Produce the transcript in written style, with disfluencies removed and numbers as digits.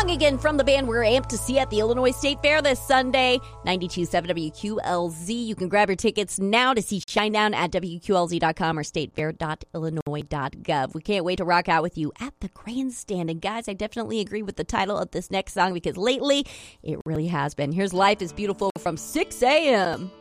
song again from the band we're amped to see at the Illinois State Fair this Sunday, 92.7 WQLZ. You can grab your tickets now to see Shinedown at WQLZ.com or statefair.illinois.gov. We can't wait to rock out with you at the grandstand. And guys, I definitely agree with the title of this next song because lately it really has been. Here's Life is Beautiful from 6 a.m.